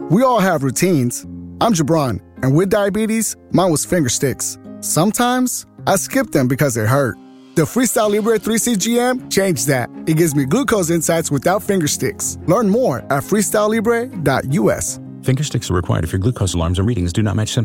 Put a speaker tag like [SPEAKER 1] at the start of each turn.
[SPEAKER 1] We all have routines. I'm Jabron, and with diabetes, mine was finger sticks. Sometimes I skip them because they hurt. The Freestyle Libre 3CGM changed that. It gives me glucose insights without finger sticks. Learn more at freestylelibre.us.
[SPEAKER 2] Finger sticks are required if your glucose alarms and readings do not match symptoms.